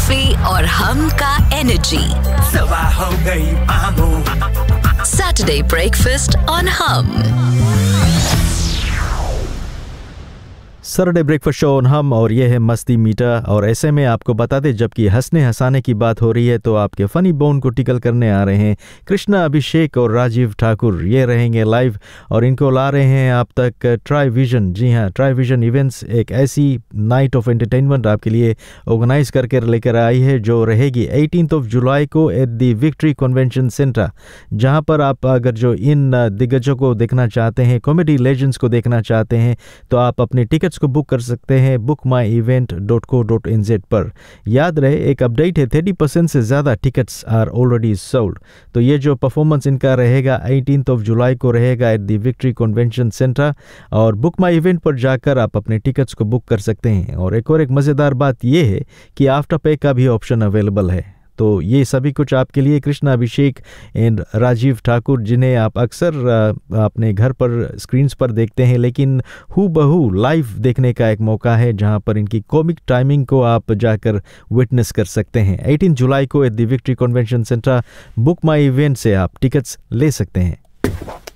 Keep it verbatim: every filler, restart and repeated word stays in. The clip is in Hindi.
कॉफी और हम का एनर्जी। सुबह हो गई आमो। सैटरडे ब्रेकफास्ट ऑन हम। सैटरडे ब्रेकफास्ट शो ऑन हम और ये है मस्ती मीटर। और ऐसे में आपको बता दें, जबकि हंसने हंसाने की बात हो रही है तो आपके फनी बोन को टिकल करने आ रहे हैं कृष्णा अभिषेक और राजीव ठाकुर। ये रहेंगे लाइव और इनको ला रहे हैं आप तक ट्राई विजन। जी हाँ, ट्राई विजन इवेंट्स एक ऐसी नाइट ऑफ एंटरटेनमेंट आपके लिए ऑर्गेनाइज करके लेकर आई है जो रहेगी एटीनथ ऑफ जुलाई को at the victory convention centre, जहाँ पर आप अगर जो इन दिग्गजों को देखना चाहते हैं, कॉमेडी लेजेंड्स को देखना चाहते हैं, तो आप अपने टिकट्स को बुक कर सकते हैं book my event dot co dot in Z पर। याद रहे, एक अपडेट है, थर्टी परसेंट से ज़्यादा टिकट्स आर ऑलरेडी सोल्ड। तो ये जो परफॉर्मेंस इनका रहेगा एटीनथ ऑफ जुलाई को रहेगा at the victory convention centre, और बुक माई इवेंट पर जाकर आप अपने टिकट्स को बुक कर सकते हैं। और एक और एक मज़ेदार बात यह है कि आफ्टर पे का भी ऑप्शन अवेलेबल है। तो ये सभी कुछ आपके लिए कृष्णा अभिषेक एंड राजीव ठाकुर, जिन्हें आप अक्सर अपने घर पर स्क्रीन्स पर देखते हैं, लेकिन हू बहू लाइव देखने का एक मौका है जहां पर इनकी कॉमिक टाइमिंग को आप जाकर विटनेस कर सकते हैं। एटीन जुलाई को at the victory convention centre book my event से आप टिकट्स ले सकते हैं।